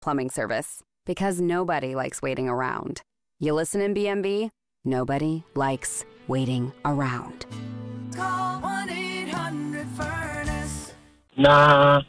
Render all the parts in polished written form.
plumbing service. Because nobody likes waiting around. You listen in BMB, nobody likes waiting around. Call 1-800-FURNACE. Na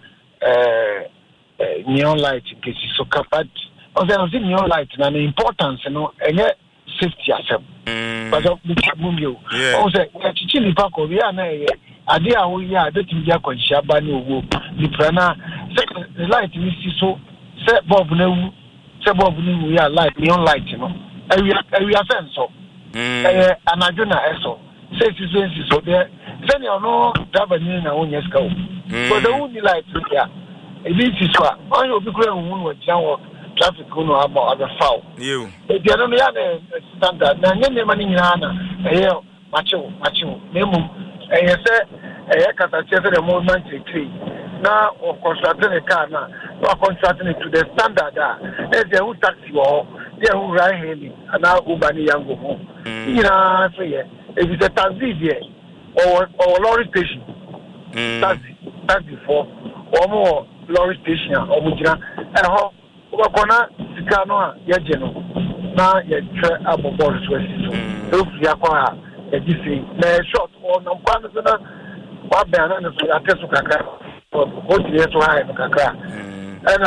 neon light gets so capable. Oh, there was neon light and the importance, safety asem. But of the Mumio. Oh, say, Chili Paco, we are idea we are betting Yakon Shabani, the Prana, the light we see so, set Bob no. We are light, neon light, and we are so. And I do not so. Safety so there. Send your no driver in our own yes go. But the only light here. It is what I will be going with general traffic about other foul. You. If you don't have standard, then the money in Hana, macho, Nemo, and you say, a catastrophe the moment tree. Now, of constructing a car now, or constructing it to the standard. There's a who taxi or there who ride hailing, and now Ubani Yango home. You know, if it's a taxi here or lorry station, taxi for or more lorry station or Mujina, and how Wakona, Sikano, Yajeno, now you try about Boris West. If you acquire a DC, short or no Panasana, what bananas at Tesukaka. What years to hide the Kaka? And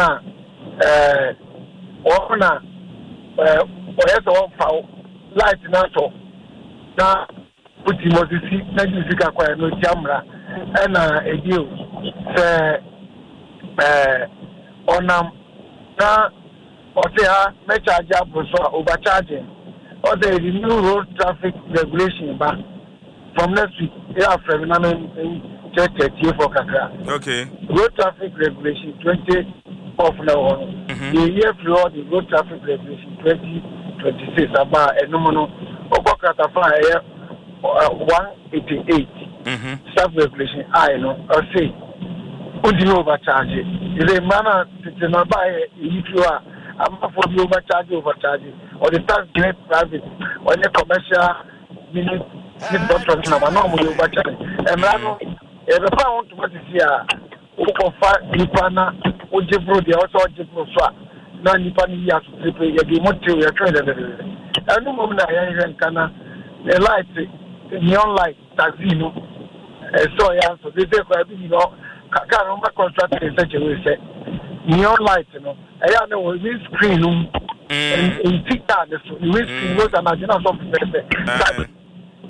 one foul light NATO. Now, put him was the seat, Nagisika, no Jamra, and a deal. Onam now, or say, Mecha Jab was overcharging, or the new road traffic regulation back from next week. Yeah, from okay. Road traffic regulation 20 of now on. The year before the road traffic regulation 2026 about a nominal Okata fire 188. Staff regulation I know or say would you overcharge it? The manner to not buy if you are I'm for the overcharge or the tax grade private or the commercial minute normally overcharge and if I want to see a Ukofa, Nipana, Ujibro, the also Jibro Swat, Nipani Yas, the motive we are trying to do. And no moment I can the light, the neon light, Tazino, so I answer. They say, can't construct in such a way, say, neon light, I know with screen and TikTok, the windscreen was an agenda of